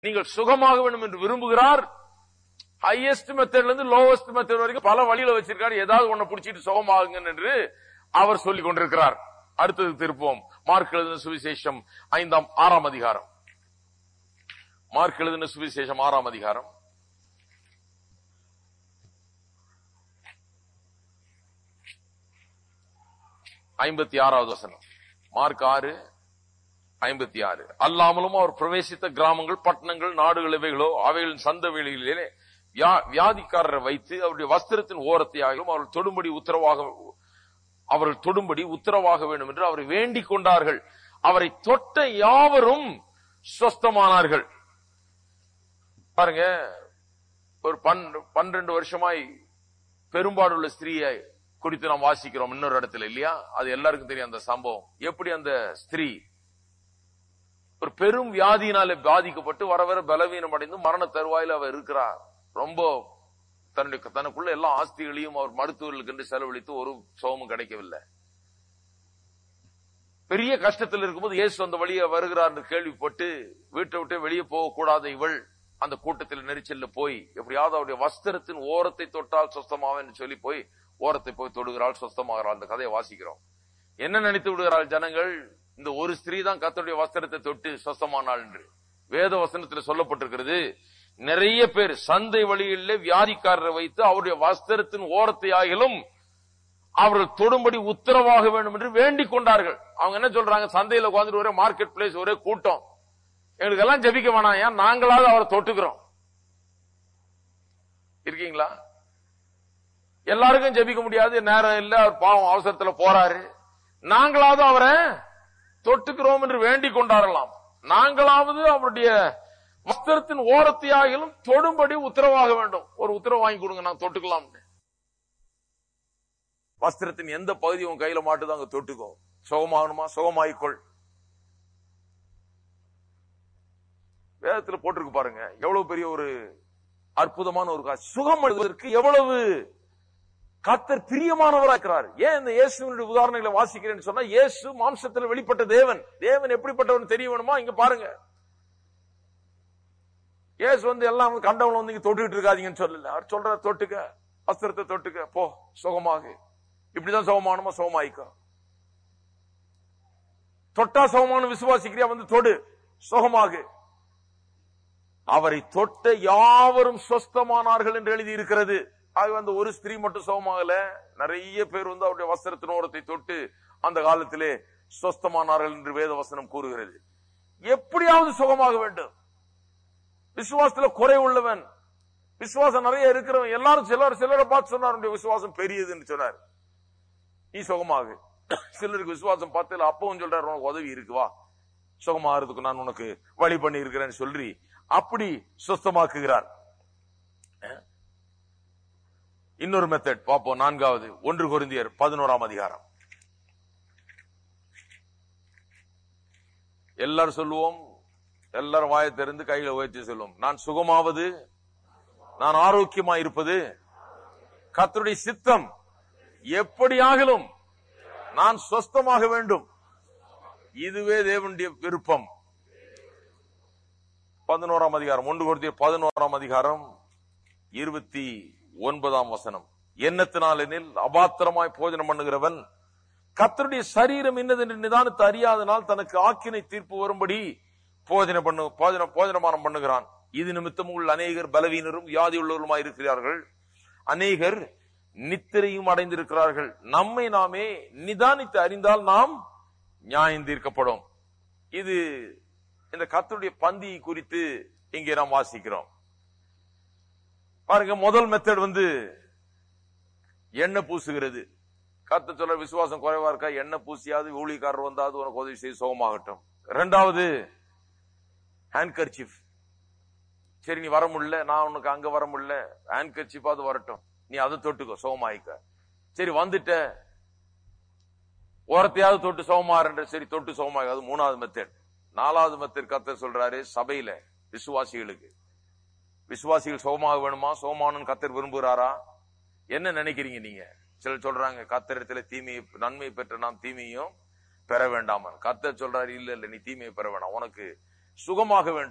நீங்கள் சுகமாக வேண்டும் என்று விரும்புகிறார். ஹையஸ்ட் மெத்தட்ல இருந்து லோவஸ்ட் மெத்தட் வரைக்கும் பல வழியில வச்சிருக்காரு. ஏதாவது ஒண்ணு பிடிச்சிட்டு சுகமாகுங்க என்று அவர் சொல்லிக் கொண்டிருக்கிறார். அடுத்தது திருப்போம். மார்க் எழுதின சுவிசேஷம் 6ஆம் அதிகாரம். மார்க் எழுதின சுவிசேஷம் 6ஆம் அதிகாரம் 56வது வசனம். மார்க் 6:56. அல்லாமலும் அவர் பிரவேசித்த கிராமங்கள், பட்டணங்கள், நாடுகள் எவைகளோ அவைகளின் சந்த வெளிகளிலே வியாதிக்காரரை வைத்து அவருடைய வஸ்திரத்தின் ஓரத்தையாகவும் அவர்கள் தொடும்படி உத்தரவாக வேண்டும் என்று அவரை வேண்டிக் கொண்டார்கள். அவரை தொட்ட யாவரும் சொஸ்தமானார்கள். பாருங்க, ஒரு 12 வருஷமாய் பெரும்பாடுள்ள ஸ்திரீயை குறித்து நாம் வாசிக்கிறோம் இன்னொரு இடத்துல, இல்லையா? அது எல்லாருக்கும் தெரியும் அந்த சம்பவம். எப்படி அந்த ஸ்திரீ ஒரு பெரும் வியாதியினாலே பாதிக்கப்பட்டு வர வர பலவீனம் அடைந்து மரண தருவாயில் அவர் இருக்கிறார். ரொம்ப தனக்குள்ள எல்லா ஆஸ்திகளையும் அவர் மருத்துவர்களுக்கு என்று செலவழித்து ஒரு சுகமும் கிடைக்கவில்லை. பெரிய கஷ்டத்தில் இருக்கும்போது இயேசு அந்த வழியே வருகிறார் என்று கேள்விப்பட்டு வீட்டை விட்டு வெளியே போகக்கூடாத இவள் அந்த கூட்டத்தில் நெரிச்சல்ல போய் எப்படியாவது அவருடைய வஸ்திரத்தின் ஓரத்தை தொட்டால் சொஸ்தமாவேன்னு சொல்லி போய் ஓரத்தை போய் தொடுகிறாள், சொஸ்தமாகிறாள். அந்த கதையை வாசிக்கிறோம். என்ன நினைத்து விடுகிறாள் ஜனங்கள்? இந்த ஒரு ஸ்திரீ தான் கர்த்தருடைய வஸ்திரத்தை தொட்டு சொஸ்தமானாள் என்று வேத வசனத்தில் சொல்லப்பட்டிருக்கிறது. நிறைய பேர் சந்தை வழிகளிலே வியாதிக்காரரை வைத்து அவருடைய வஸ்திரத்தின் ஓரத்தை ஆகிலும் அவர்கள் தொடும்படி உத்தரவாக வேண்டும் என்று வேண்டிக் கொண்டார்கள். அவங்க என்ன சொல்றாங்க? சந்தையில உட்கார்ந்து ஒரே மார்க்கெட் பிளேஸ், ஒரே கூட்டம், எங்களுக்கு எல்லாம் ஜெபிக்க வேணாம், ஏன் நாங்களாவது அவரை தொட்டுக்கிறோம். இருக்கீங்களா? எல்லாருக்கும் ஜெபிக்க முடியாது, நேரம் இல்ல, அவர் பாவம் அவசரத்துல போறாரு, நாங்களாவது அவரை தொட்டுக்கிறோம் என்று வேண்டிக் கொண்டாரலாம். நாங்களாவது அவருடைய வஸ்திரத்தின் ஓரத்தையாகிலும் தொடும்படி உத்தரவாக வேண்டும். ஒரு உத்தரவு வாங்கி கொடுங்க, நான் தொட்டுக்கலாம். வஸ்திரத்தின் எந்த பகுதி உன் கையில மாட்டுதான் அங்க தொட்டுக்கோ. சுகமாகணுமா? சுகமாயிக்கொள். வேதத்துல போட்டிருக்கு பாருங்க, எவ்வளவு பெரிய ஒரு அற்புதமான ஒரு சுகம் அடைவதற்கு எவ்வளவு கர்த்தர் பிரியமானவராக இருக்கிறார். ஏன் இந்த இயேசுவினுடைய உதாரணங்களை வாசிக்கிறேன்னு சொன்னா, இயேசு மாம்சத்தில் வெளிப்பட்ட தேவன். தேவன் எப்படிப்பட்டவன் தெரிய வேணுமா? இங்க பாருங்க, இயேசு எல்லாம் கண்டவன் இங்க தொட்டுக்கிட்டு இருக்காதீங்கன்னு சொல்லல. அவர் சொல்ற, தொட்டுக்க, வஸ்திரத்தை தொட்டுக்க, போ, சுகமாக. இப்படிதான் சுகமானமா? சுகமாயிக்கோ. தொட்டா சுகமான விசுவாசிக்கிறியா? தொடு, சுகமாக. அவரை தொட்ட யாவரும் சொஸ்தமானார்கள் என்று எழுதி இருக்கிறது. ஆக ஒரு ஸ்திரீ மட்டும் சுகமாகல, நிறைய பேர் அவருடைய வஸ்திரத்தின் ஓரத்தை தொட்டு அந்த காலத்திலே சொஸ்தமானார்கள் என்று வேத வசனம் கூறுகிறது. எப்படியாவது சுகமாக வேண்டும். விசுவாசத்துல குறை உள்ளவன், விசுவாசம் நிறைய இருக்கிறவன் எல்லாரும் சிலரை பார்த்து சொன்னார் விசுவாசம் பெரியது என்று சொன்னார். நீ சுகமாக. சிலருக்கு விசுவாசம் பார்த்து அப்பவும் சொல்றாரு, உனக்கு உதவி இருக்குவா, சுகமாகிறதுக்கு நான் உனக்கு வழி பண்ணி இருக்கிறேன்னு சொல்லி அப்படி சொஸ்தமாக்குகிறார். இன்னொரு மெத்தட் பார்ப்போம். 4வது 1 கொரிந்தியர் 11ஆம் அதிகாரம். எல்லாரும் சொல்லுவோம், எல்லாரும் வாயை திறந்து கையில உயர்த்தி சொல்லுவோம், நான் சுகமாவது, நான் ஆரோக்கியமா இருப்பது கர்த்தருடைய சித்தம், எப்படியாகிலும் நான் சொஸ்தமாக வேண்டும், இதுவே தேவனுடைய விருப்பம். 11ஆம் அதிகாரம் 1 கொரிந்தியர் 11ஆம் அதிகாரம் 29ஆம் வசனம். எண்ணத்தினாலெனில் அபாத்திரமாய் போஜனம் பண்ணுகிறவன் கர்த்தருடைய சரீரம் இன்னதென்று நிதானித்து அறியாதனால் தனக்கு ஆக்கினை தீர்ப்பு வரும்படி போஜனமானம் பண்ணுகிறான். இது நிமித்தம் உள்ள அநேகர் பலவீனரும் வியாதி உள்ளவருமாய் இருக்கிறார்கள், அநேகர் நித்திரையும் அடைந்திருக்கிறார்கள். நம்மை நாமே நிதானித்து அறிந்தால் நாம் நியாயம் தீர்க்கப்படும். இது இந்த கர்த்தருடைய பந்தி குறித்து இங்கே நாம் வாசிக்கிறோம். பாருங்க, முதல் மெத்தட் எண்ணெய் பூசுகிறது. கர்த்தர் சொல்ற, விசுவாசம் குறைவா இருக்கா, எண்ணெய் பூசியாவது ஊழியக்காரர் வந்தாவது உனக்கு உதவி செய்து சுகமாகட்டும். 2வது ஹேண்ட்கர்ச்சீஃப். சரி, நீ வர முடியல, நான் உனக்கு அங்க வர முடியல, ஹேண்ட்கர்ச்சீஃபாவது வரட்டும், நீ அதை தொட்டுக்கோ, சுகமாயிக்க. சரி, வந்துட்ட, ஓரத்தையாவது தொட்டு சுகமாற. சரி, தொட்டு சுகமாக. அது 3வது மெத்தட். 4வது மெத்தட் கர்த்தர் சொல்றாரு, சபையில விசுவாசிகளுக்கு, விசுவாசிகள் சுகமாக வேணுமா? சுகமானு கர்த்தர் விரும்புகிறாரா? என்ன நினைக்கிறீங்க நீங்க? சிலர் சொல்றாங்க, கர்த்தரிடத்துல நன்மையை பெற்ற நாம் தீமையும் பெற வேண்டாம். கர்த்தர் சொல்றாரு, இல்ல நீ தீமையை பெற வேண்டாம், உனக்கு சுகமாக வேண்டும்,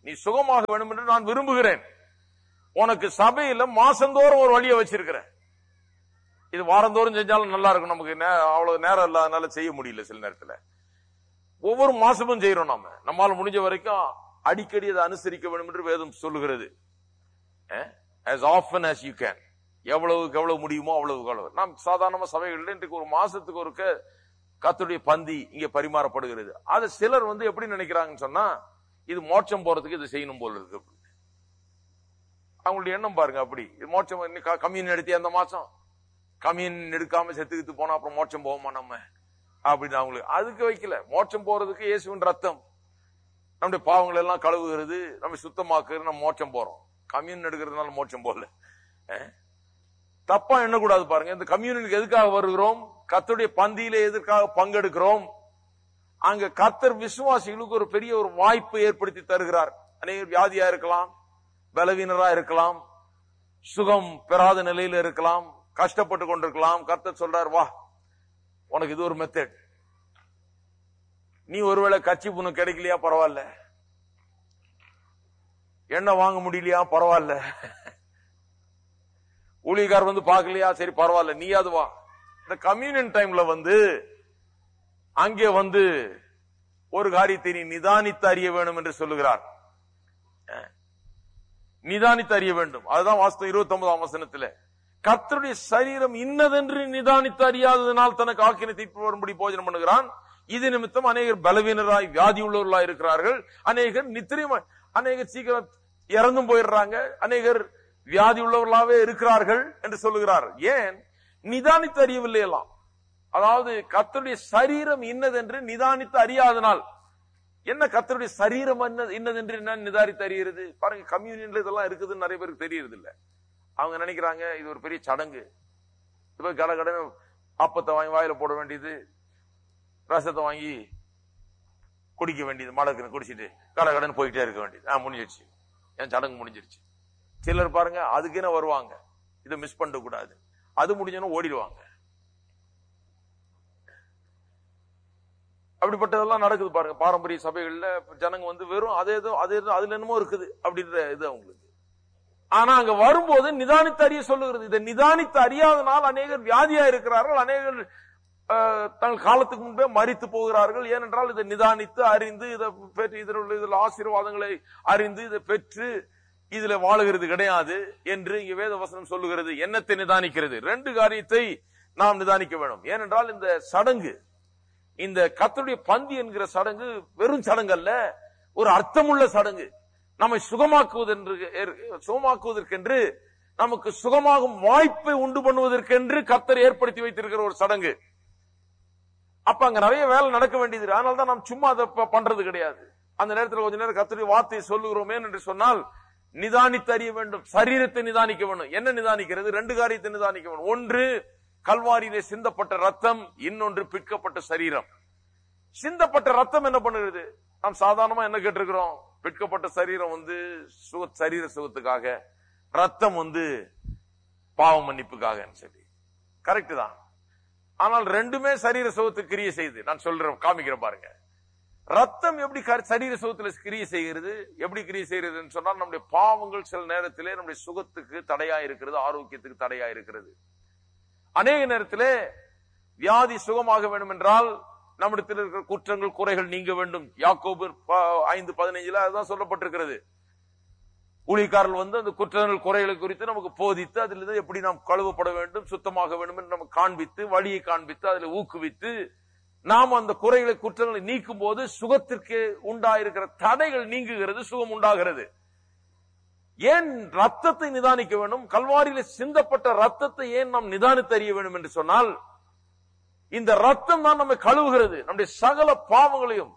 நீ சுகமாக வேண்டும் என்று நான் விரும்புகிறேன். உனக்கு சபையில மாசந்தோறும் ஒரு வழியை வச்சிருக்கிறேன். இது வாரந்தோறும் செஞ்சாலும் நல்லா இருக்கும். நமக்கு அவ்வளவு நேரம் இல்லாதனால செய்ய முடியல. சில நேரத்துல ஒவ்வொரு மாசமும் செய்யறோம். நம்மால முடிஞ்ச வரைக்கும் அடிக்கடி அதை அனுசரிக்க வேண்டும் என்று வேதம் சொல்லுகிறது. as often as you can, எவ்வளவுக்கு எவ்வளவு முடியுமோ அவ்வளவு. நாம் சாதாரணமா சபைகள்ல இன்றைக்கு ஒரு மாசத்துக்கு ஒரு கர்த்தருடைய பந்தி இங்க பரிமாறப்படுகிறது. அது சிலர் எப்படி நினைக்கிறாங்கன்னு சொன்னா, இது மோட்சம் போறதுக்கு இது செய்யணும் போல இருக்கு. அவங்களுடைய எண்ணம் பாருங்க. அப்படி மோட்சம் கம்யூன் எடுத்து அந்த மாசம் கம்யூன் எடுக்காம செத்துக்கிட்டு போனா அப்புறம் மோட்சம் போவோமா நம்ம அப்படின்னு அவங்களுக்கு அதுக்கு வைக்கல. மோட்சம் போறதுக்கு இயேசுவின் ரத்தம் நம்முடைய பாவங்கள் எல்லாம் கழுவுகிறது, நம்ம சுத்தமாக்குறது, நம்ம மோட்சம் போறோம். கம்யூன் எடுக்கிறதுனால மோட்சம் போல தப்பா எண்ணக்கூடாது பாருங்க. இந்த கம்யூனுக்கு எதுக்காக வருகிறோம்? கர்த்தருடைய பந்தியிலே எதற்காக பங்கெடுக்கிறோம்? அங்க கர்த்தர் விசுவாசிகளுக்கு ஒரு பெரிய ஒரு வாய்ப்பை ஏற்படுத்தி தருகிறார். அநேகர் வியாதியா இருக்கலாம், பலவீனரா இருக்கலாம், சுகம் பெறாத நிலையில இருக்கலாம், கஷ்டப்பட்டு கொண்டிருக்கலாம். கர்த்தர் சொல்றார், வா உனக்கு இது ஒரு மெத்தட். நீ ஒருவேளை கட்சி புண்ணு கிடைக்கலையா பரவாயில்ல, எண்ணெய் வாங்க முடியலையா பரவாயில்ல, ஊழியக்கார் பார்க்கலையா சரி பரவாயில்ல, நீ அது வா. இந்த கம்யூனியன் டைம்ல அங்கே ஒரு காரியத்தை நீ நிதானித்து அறிய வேண்டும் என்று சொல்லுகிறார். நிதானித்து அறிய வேண்டும். அதுதான் வாஸ்தவம். 29ஆம் வசனத்தில் கர்த்தருடைய சரீரம் இன்னதென்று நிதானித்து அறியாததனால் தனக்கு ஆக்கினை தீர்ப்பு வரும்படி போஜனம் பண்ணுகிறான். இது நிமித்தம் அநேகர் பலவீனராய் வியாதி உள்ளவர்களாய் இருக்கிறார்கள், அநேகர் நித்திரையும், அநேகர் சீக்கிரம் இறந்தும் போயிடுறாங்க, அநேகர் வியாதி உள்ளவர்களாவே இருக்கிறார்கள் என்று சொல்லுகிறார். ஏன்? நிதானித்து அறியவில்லை எல்லாம். அதாவது கர்த்தருடைய சரீரம் இன்னதென்று நிதானித்து அறியாதனால். என்ன கர்த்தருடைய சரீரம் இன்னதென்று என்ன நிதானித்து அறிகிறது? பாருங்க, கம்யூனியன்ல இதெல்லாம் இருக்குதுன்னு நிறைய பேருக்கு தெரியறது இல்ல. அவங்க நினைக்கிறாங்க இது ஒரு பெரிய சடங்கு. இப்ப கடகடன்னு அப்பத்தை வாங்கி வாயில போட வேண்டியது, ரசத்தை வாங்கி குடிக்க வேண்டியது, மடக்குன்னு குடிச்சிட்டு கடகடன்னு போயிட்டே இருக்க வேண்டியது. முடிஞ்சிருச்சு, என் சடங்கு முடிஞ்சிருச்சு. சிலர் பாருங்க அதுக்குன்னு வருவாங்க, இதை மிஸ் பண்ண கூடாது, அது முடிஞ்சோன்னு ஓடிடுவாங்க. அப்படிப்பட்டதெல்லாம் நடக்குது பாருங்க. பாரம்பரிய சபைகள்ல ஜனங்க வெறும் அதே அதுல என்னமோ இருக்குது அப்படின்ற இது அவங்களுக்கு. ஆனா அங்க வரும்போது நிதானித்து அறிய சொல்லுகிறது. இதை நிதானித்து அறியாதனால் அநேகர் வியாதியா இருக்கிறார்கள், அநேகர் தங்கள் காலத்துக்கு முன்பே மரித்து போகிறார்கள். ஏனென்றால் இதை நிதானித்து அறிந்து இதை பெற்று இதில் ஆசீர்வாதங்களை அறிந்து இதை பெற்று இதுல வாழுகிறது கிடையாது என்று இங்க வேத வசனம் சொல்லுகிறது. என்னத்தை நிதானிக்கிறது? ரெண்டு காரியத்தை நாம் நிதானிக்க வேண்டும். ஏனென்றால் இந்த சடங்கு, இந்த கர்த்தருடைய பந்தி என்கிற சடங்கு வெறும் சடங்கு அல்ல, ஒரு அர்த்தமுள்ள சடங்கு. நம்மை சுகமாக்குவதற்கென்று, நமக்கு சுகமாகும் வாய்ப்பை உண்டு பண்ணுவதற்கென்று கர்த்தர் ஏற்படுத்தி வைத்திருக்கிற ஒரு சடங்கு. அப்ப அங்க நிறைய வேலை நடக்க வேண்டியது. அதனால்தான் நாம் சும்மா அதை பண்றது கிடையாது. அந்த நேரத்தில் கொஞ்ச நேரம் கர்த்தருடைய வார்த்தையை சொல்லுகிறோமே என்று சொன்னால் நிதானித்து அறிய வேண்டும். சரீரத்தை நிதானிக்க வேண்டும். என்ன நிதானிக்கிறது? ரெண்டு காரியத்தை நிதானிக்க வேண்டும். ஒன்று கல்வாரியிலே சிந்தப்பட்ட ரத்தம், இன்னொன்று பிற்கப்பட்ட சரீரம். சிந்தப்பட்ட ரத்தம் என்ன பண்ணுகிறது? நாம் சாதாரணமா என்ன கேட்டிருக்கிறோம்? பிற்கப்பட்ட சரீரம் சரீர சுகத்துக்காக, ரத்தம் பாவ மன்னிப்புக்காக சொல்லி. கரெக்ட் தான். ஆனால் ரெண்டுமே சரீர சுகத்துக்கு கிரியை செய்து. நான் சொல்றேன், காமிக்கிறேன் பாருங்க. ரத்தம் எப்படி சரீர சுகத்துல கிரியை செய்கிறது? எப்படி கிரியை செய்யறதுன்னு சொன்னால், நம்முடைய பாவங்கள் சில நேரத்திலே நம்முடைய சுகத்துக்கு தடையா இருக்கிறது, ஆரோக்கியத்துக்கு தடையா இருக்கிறது. அநேக நேரத்திலே வியாதி சுகமாக வேண்டும் என்றால் நம்மிடத்தில் இருக்கிற குற்றங்கள் குறைகள் நீங்க வேண்டும். யாக்கோபு 5:15 அதுதான் சொல்லப்பட்டிருக்கிறது. ஊழியக்காரர்கள் அந்த குற்றங்கள் குறைகளை குறித்து நமக்கு போதித்து, அதிலிருந்து எப்படி நாம் கழுவப்பட வேண்டும், சுத்தமாக வேண்டும் என்று நமக்கு காண்பித்து, வழியை காண்பித்து, அதில் ஊக்குவித்து, நாம் அந்த குறைகளை குற்றங்களை நீக்கும் போது சுகத்திற்கு உண்டாயிருக்கிற தடைகள் நீங்குகிறது, சுகம் உண்டாகிறது. ஏன் ரத்தத்தை நிதானிக்க வேண்டும்? கல்வாரியில சிந்தப்பட்ட ரத்தத்தை ஏன் நாம் நிதானித்து அறிய வேண்டும் என்று சொன்னால், இந்த ரத்தம் தான் நம்மை கழுவுகிறது, நம்முடைய சகல பாவங்களையும்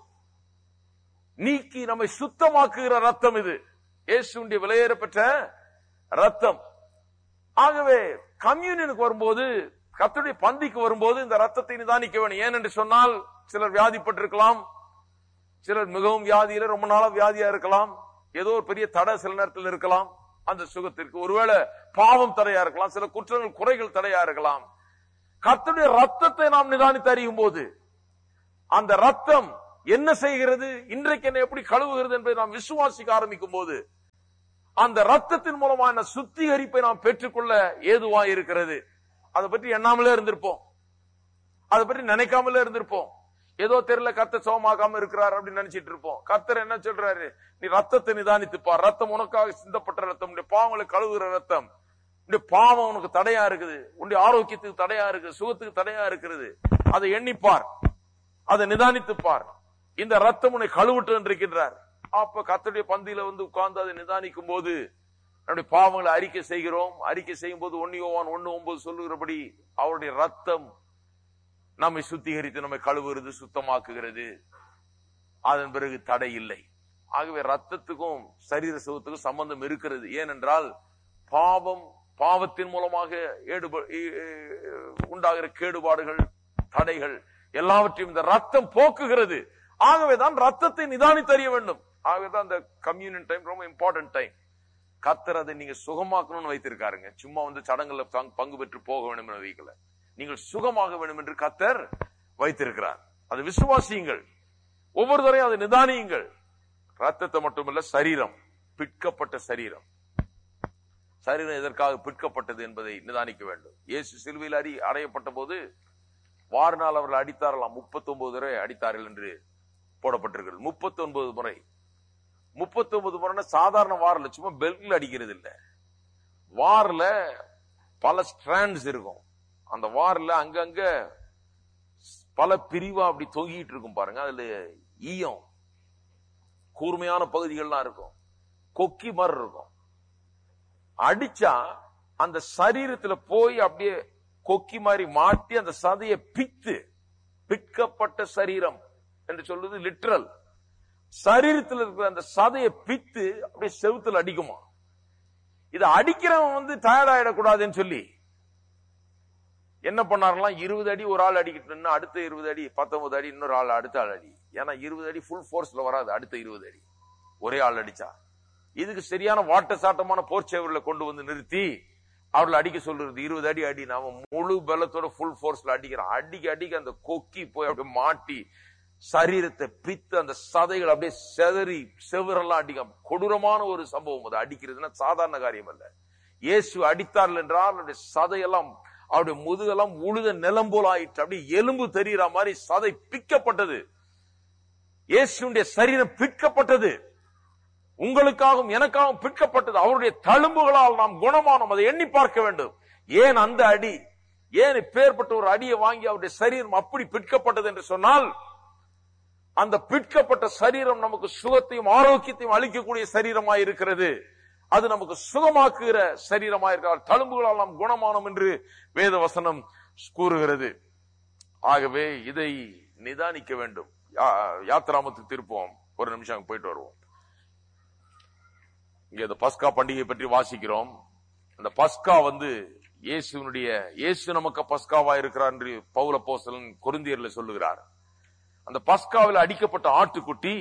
நீக்கி நம்மை சுத்தமாக்குகிற ரத்தம் இது. இயேசுவுடைய விலையேற பெற்ற ரத்தம். ஆகவே கம்யூனியனுக்கு வரும்போது, கர்த்தருடைய பந்திக்கு வரும்போது இந்த ரத்தத்தை நிதானிக்க வேண்டும். ஏன் என்று சொன்னால், சிலர் வியாதிப்பட்டிருக்கலாம், சிலர் மிகவும் வியாதியில ரொம்ப நாளா வியாதியா இருக்கலாம், ஏதோ ஒரு பெரிய தடை சில நேரத்தில் இருக்கலாம் அந்த சுகத்திற்கு. ஒருவேளை பாவம் தடையா இருக்கலாம், சில குற்றங்கள் குறைகள் தடையா இருக்கலாம். கர்த்தருடைய ரத்தத்தை நாம் நிதானித்து அறியும் போது, அந்த ரத்தம் என்ன செய்கிறது, இன்றைக்கு என்ன எப்படி கழுவுகிறது என்பதை நாம் விசுவாசிக்க ஆரம்பிக்கும் போது அந்த ரத்தத்தின் மூலமான சுத்திகரிப்பை நாம் பெற்றுக்கொள்ள ஏதுவா இருக்கிறது. அதை பற்றி எண்ணாமலே இருந்திருப்போம், அதை பற்றி நினைக்காமலே இருந்திருப்போம். ஏதோ தெரியல கர்த்தர் சோமாக்காம இருக்கிறார் அப்படின்னு நினைச்சிட்டு இருப்போம். கர்த்தர் என்ன சொல்றாரு, நீ ரத்தத்தை நிதானித்துப்பார். ரத்தம் உனக்காக சிந்தப்பட்ட ரத்தம், உன்னுடைய பாவங்களை கழுவுகிற ரத்தம். உன்னுடைய பாவம் உனக்கு தடையா இருக்குது, உன்னுடைய ஆரோக்கியத்துக்கு தடையா இருக்குது, சுகத்துக்கு தடையா இருக்கிறது. அதை எண்ணிப்பார், அதை நிதானித்துப்பார். இந்த ரத்தம் உன்னை கழுவிட்டு இருக்கின்றார். அப்ப கர்த்தருடைய பந்தியில உட்கார்ந்து அதை நிதானிக்கும் போது நம்முடைய பாவங்களை அறிக்கை செய்கிறோம். அறிக்கை செய்யும் போது 1 யோவான் 1:9 சொல்லுகிறபடி அவருடைய ரத்தம் நம்மை சுத்திகரித்து நம்மை கழுவுகிறது, சுத்தமாக்குகிறது. அதன் பிறகு தடை இல்லை. ஆகவே ரத்தத்துக்கும் சரீர சுகத்துக்கும் சம்பந்தம் இருக்கிறது. ஏனென்றால் பாவத்தின் மூலமாக உண்டாகிற கேடுபாடுகள், தடைகள் எல்லாவற்றையும் இந்த ரத்தம் போக்குகிறது. ஆகவேதான் ரத்தத்தை நிதானித்து அறிய வேண்டும். ஆகவேதான் இந்த கம்யூனியன் டைம் ரொம்ப இம்பார்ட்டன்ட் டைம். கர்த்தர் அதை நீங்க சுகமாக்கணும்னு வைத்திருக்காருங்க. சும்மா சடங்குல பங்கு பெற்று போக வேண்டும் என்று வைக்கல, நீங்கள் சுகமாக வேண்டும் என்று கர்த்தர் வைத்திருக்கிறார். அதை விசுவாசியுங்கள், ஒவ்வொரு தரையும் அதை நிதானியுங்கள். ரத்தத்தை மட்டுமல்ல, சரீரம், பிற்கப்பட்ட சரீரம் எதற்காக பிற்கப்பட்டது என்பதை நிதானிக்க வேண்டும். இயேசு சிலுவையில் அறையப்பட்ட போது வாரினால் அவர்கள் அடித்தாரலாம், 39 முறை அடித்தார்கள் என்று போடப்பட்டிருக்கிறது. 39 முறை. 39 முறை சாதாரண வாரில் சும்மா பெல்ட்ல அடிக்கிறது இல்ல. வாரில் பல ஸ்ட்ராண்ட்ஸ் இருக்கும். அந்த வாரில் அங்கங்க பல பிரிவா அப்படி தொங்கிட்டு இருக்கும் பாருங்க. அதுல ஈயம், கூர்மையான பகுதிகள்லாம் இருக்கும், கொக்கி மாதிரி இருக்கும். அடிச்சா அந்த சரீரத்துல போய் அப்படியே கொக்கி மாதிரி மாட்டி அந்த சதையை பிற்கப்பட்ட சரீரம் என்று சொல்றது லிட்ரல். சரீரத்தில் இருக்கிற அந்த சதையை பித்து அப்படியே செவுத்துல அடிக்குமா. இதை அடிக்கிறவன் டயர்ட் ஆயிடக்கூடாதுன்னு சொல்லி என்ன பண்ணாரெல்லாம், 20 அடி ஒரு ஆள் அடிக்கிட்டு, அடுத்த 20 அடி 19 அடி இன்னொரு ஆள் அடுத்த ஆள் அடி. ஏன்னா 20 அடி ஃபுல் போர்ஸ்ல வராது, அடுத்த 20 அடி ஒரே ஆள் அடிச்சா. இதுக்கு சரியான வாட்ட சாட்டமான போர்ச்சேவர்களை கொண்டு நிறுத்தி அவர்களை அடிக்க சொல்றது. 20 அடி அடி, நாம முழு பலத்தோட ஃபுல் போர்ஸ்ல அடிக்கிறோம். அடிக்க அந்த கொக்கி போய் அப்படியே மாட்டி சரீரத்தை பித்து அந்த சதைகள் அப்படியே செவரெல்லாம் அடிக்க. கொடூரமான ஒரு சம்பவம் அது. அடிக்கிறதுனா சாதாரண காரியம் அல்ல. இயேசு அடித்தார்கள் என்றால் அவருடைய சதையெல்லாம், அவருடைய முதுகெல்லாம் உழுத நிலம் போல ஆயிற்று. அப்படியே எலும்பு தெரிகிற மாதிரி சதை பிக்கப்பட்டது. இயேசுடைய சரீரம் பிக்கப்பட்டது. உங்களுக்காகவும் எனக்காகவும் பிற்கப்பட்டது. அவருடைய தழும்புகளால் நாம் குணமானோம். அதை எண்ணி பார்க்க வேண்டும். ஏன் அந்த அடி, ஏன் இப்பேற்பட்ட ஒரு அடியை வாங்கி அவருடைய சரீரம் அப்படி பிற்கப்பட்டது என்று சொன்னால், அந்த பிற்கப்பட்ட சரீரம் நமக்கு சுகத்தையும் ஆரோக்கியத்தையும் அளிக்கக்கூடிய சரீரமாய் இருக்கிறது. அது நமக்கு சுகமாக்குகிற சரீரமாய் இருக்கிறார். தழும்புகளால் நாம் குணமானோம் என்று வேத வசனம் கூறுகிறது. ஆகவே இதை நிதானிக்க வேண்டும். யாத்திராமத்துக்கு திருப்போம், ஒரு நிமிஷம் போயிட்டு வருவோம். இங்க இந்த பஸ்கா பண்டிகை பற்றி வாசிக்கிறோம். அந்த பஸ்கா இயேசு நமக்கு பஸ்காவா இருக்கிறார் என்று பவுல் அப்போஸ்தலன் கொரிந்தியர்ல சொல்லுகிறார். அந்த பஸ்காவில் அடிக்கப்பட்ட ஆட்டுக்குட்டி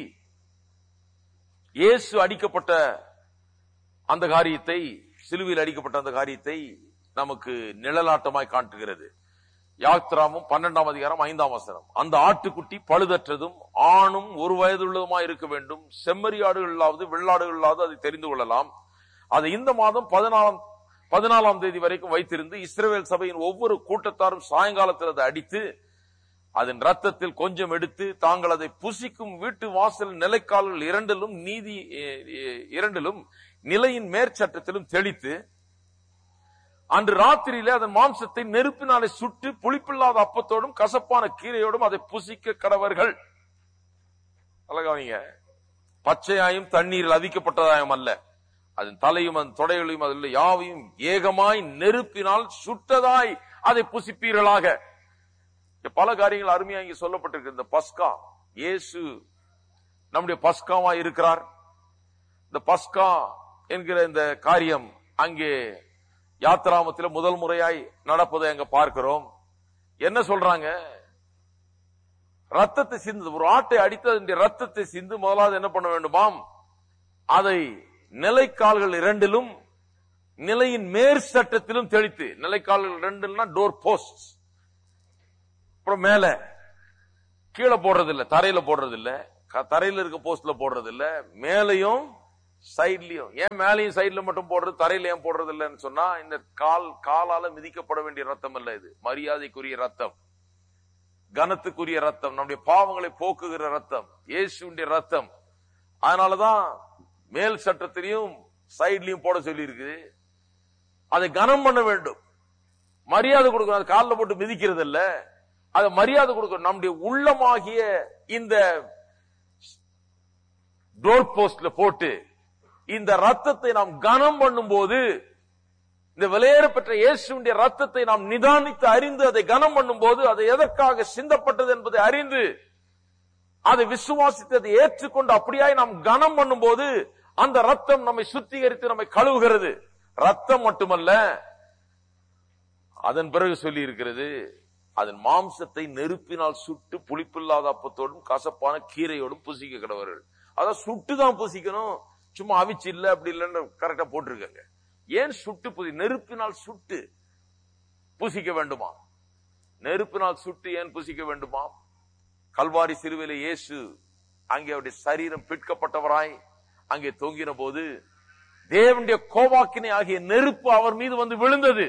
இயேசு அடிக்கப்பட்ட அந்த காரியத்தை, சிலுவையில் அடிக்கப்பட்ட அந்த காரியத்தை நமக்கு நிழலாட்டமாய் காட்டுகிறது. யாத்திராமும் 12ஆம் அதிகாரம் 5ஆம் வசனம். அந்த ஆட்டுக்குட்டி பழுதற்றதும் ஆணும் 1 வயதுள்ளதுமாய் இருக்க வேண்டும். செம்மறியாடுகளாவது வெள்ளாடுகளாவது அதை தெரிந்து கொள்ளலாம். அதை இந்த மாதம் 14ஆம் தேதி வரைக்கும் வைத்திருந்து இஸ்ரவேல் சபையின் ஒவ்வொரு கூட்டத்தாரும் சாயங்காலத்தில் அதை அடித்து அதன் ரத்தத்தில் கொஞ்சம் எடுத்து தாங்கள் அதை புசிக்கும் வீட்டு வாசல் நிலைக்கால்கள் இரண்டிலும் நிலையின் மேற்சட்டத்திலும் தெளித்து அன்று ராத்திரியிலே அதன் மாம்சத்தை நெருப்பினாலே சுட்டு புளிப்பில்லாத அப்பத்தோடும் கசப்பான கீரையோடும் அதை புசிக்க கடவர்கள். அழகாவீங்க, பச்சையாயும் தண்ணீரில் அவிக்கப்பட்டதாயும் அல்ல, அதன் தலையும் அதன் தொடைகளையும் அதில் யாவையும் ஏகமாய் நெருப்பினால் சுட்டதாய் அதை புசிப்பீர்களாக. பல காரியங்கள் அருமையா இங்க சொல்லப்பட்டிருக்கு. இந்த பஸ்கா, இயேசு நம்முடைய பஸ்காவா இருக்கிறார். இந்த பஸ்கா என்கிற இந்த காரியம் அங்கே யாத்திராமத்தில் முதல் முறையாய் நடப்பதை அங்க பார்க்கிறோம். என்ன சொல்றாங்க? ரத்தத்தை சிந்து, ஒரு ஆட்டை அடித்து ரத்தத்தை சிந்து முதலாவது என்ன பண்ண வேண்டுமாம்? அதை நிலைக்கால்கள் 2லும் நிலையின் மேற் சட்டத்திலும் தெளித்து, நிலைக்கால்கள் 2னா டோர் போஸ்ட், அப்புறம் மேல கீழே போடுறது இல்ல, தரையில போடுறது இல்ல, தரையில இருக்க போஸ்ட்ல போடுறது இல்ல, மேலையும் சைட்லயும். ஏன் மேலையும் சைட்ல மட்டும் போடுறது, தரையில ஏன் போடுறது இல்லன்னு சொன்னா, இந்த காலால மிதிக்கப்பட வேண்டிய ரத்தம் அல்ல, இது மரியாதைக்குரிய ரத்தம், கனத்துக்குரிய ரத்தம், நம்முடைய பாவங்களை போக்குகிற ரத்தம், இயேசுடைய ரத்தம். அதனாலதான் மேல் சட்டத்திலையும் சைட்லயும் போட சொல்லி இருக்குது. அதை கனம் பண்ண வேண்டும், மரியாதை கொடுக்கணும். அது காலில் போட்டு மிதிக்கிறது இல்ல, அதை மரியாதை கொடுக்கணும். நம்முடைய உள்ளமாகிய இந்த டோர் போஸ்ட்ல போட்டு இந்த ரத்தத்தை நாம் கனம் பண்ணும் போது, இந்த விலையேற பெற்ற இயேசுடைய ரத்தத்தை நாம் நிதானித்து அறிந்து அதை கனம் பண்ணும் போது, அது எதற்காக சிந்தப்பட்டது என்பதை அறிந்து அதை விசுவாசித்து அதை ஏற்றுக்கொண்டு அப்படியாய் நாம் கனம் பண்ணும் போது, அந்த ரத்தம் நம்மை சுத்திகரித்து நம்மை கழுவுகிறது. ரத்தம் மட்டுமல்ல, அதன் பிறகு சொல்லி இருக்கிறது, அதன் மாம்சத்தை நெருப்பினால் சுட்டு புளிப்பில்லாத அப்பத்தோடும் கசப்பான கீரையோடும் புசிக்க கடவர்கள். அதான் சுட்டுதான் புசிக்கணும், சும்மா அவிச்சு இல்ல அப்படி இல்லன்னு கரெக்டா போட்டிருக்காங்க. ஏன் சுட்டு நெருப்பினால் சுட்டு புசிக்க வேண்டுமா? நெருப்பினால் சுட்டு ஏன் புசிக்க வேண்டுமா? கல்வாரி சிலுவையிலே இயேசு அங்கே அவருடைய சரீரம் பிற்கப்பட்டவராய் அங்கே தொங்கின போது, தேவனுடைய கோபாக்கினை ஆகிய நெருப்பு அவர் மீது வந்து விழுந்தது.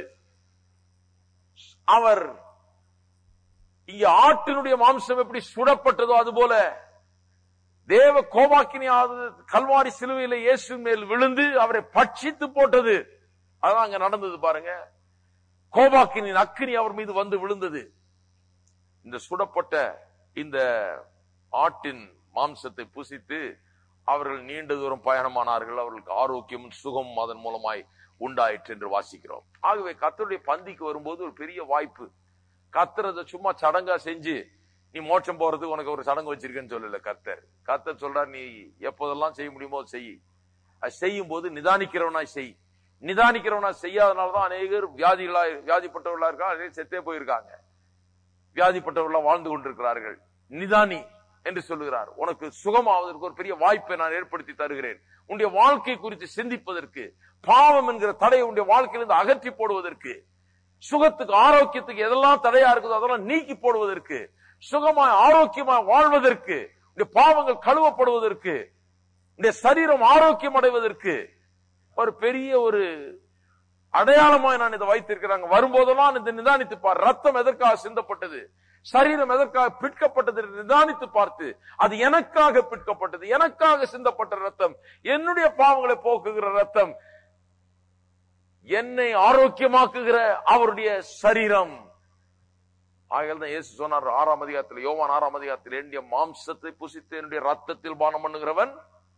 அவர் இங்க ஆட்டினுடைய மாம்சம் எப்படி சுடப்பட்டதோ அதுபோல தேவ கோபாக்கினியாவது கல்வாரி சிலுவையில இயேசு மேல் விழுந்து அவரை பட்சித்து போட்டது. அதான் அங்க நடந்தது பாருங்க. கோபாக்கினின் அக்கினி அவர் மீது வந்து விழுந்தது. இந்த சுடப்பட்ட இந்த ஆட்டின் மாம்சத்தை புசித்து அவர்கள் நீண்ட தூரம் பயணமானார்கள். அவர்களுக்கு ஆரோக்கியமும் சுகமும் அதன் மூலமாய் உண்டாயிற்று என்று வாசிக்கிறோம். ஆகவே கர்த்தருடைய பந்திக்கு வரும்போது ஒரு பெரிய வாய்ப்பு. கர்த்தர் சும்மா சடங்கா செஞ்சு நீ மோட்சம் போறதுக்கு உனக்கு ஒரு சடங்கு வச்சிருக்கேன்னு சொல்லல கர்த்தர். கர்த்தர் சொல்றார், நீ எப்போதெல்லாம் செய்ய முடியுமோ செய். அது செய்யும் போது நிதானிக்கிறவனாய் செய். நிதானிக்கிறவனா செய்யாதனாலதான் அநேகர் வியாதிப்பட்டவர்களா இருக்கா, அநேகர் செத்தே போயிருக்காங்க. வியாதிப்பட்டவர்களா வாழ்ந்து கொண்டிருக்கிறார்கள். நிதானி என்று சொல்லுகிறார். உனக்கு சுகமாவதற்கு ஒரு பெரிய வாய்ப்பை நான் ஏற்படுத்தி தருகிறேன். உன்னுடைய வாழ்க்கை குறித்து சிந்திப்பதற்கு, பாவம் என்கிற தடையை உன்னுடைய வாழ்க்கையிலிருந்து அகற்றி போடுவதற்கு, சுகத்துக்கு ஆரோக்கியத்துக்கு எதெல்லாம் தடையா இருக்குதோ அதெல்லாம் நீக்கி போடுவதற்கு, சுகமாய் ஆரோக்கியமாய் வாழ்வதற்கு, பாவங்கள் கழுவப்படுவதற்கு, இந்த சரீரம் ஆரோக்கியம் அடைவதற்கு ஒரு பெரிய ஒரு அடையாளமாய் நான் இதை வைத்திருக்கிறாங்க. வரும்போதெல்லாம் இதை நிதானித்து பார். ரத்தம் எதற்காக சிந்தப்பட்டது, சரீரம் எதற்காக பிற்கப்பட்டது நிதானித்து பார்த்து, அது எனக்காக பிற்கப்பட்டது, எனக்காக சிந்தப்பட்ட ரத்தம், என்னுடைய பாவங்களை போக்குகிற ரத்தம், என்னை ஆரோக்கியமாக்குகிற அவருடைய சரீரம். ஆகையால் தான் இயேசு சொன்னார் 6ஆம் அதிகாரத்தில், யோவான் 6ஆம் அதிகாரத்தில், என்னுடைய மாம்சத்தை புசித்து என்னுடைய ரத்தத்தில் பானம் பண்ணுகிறவன்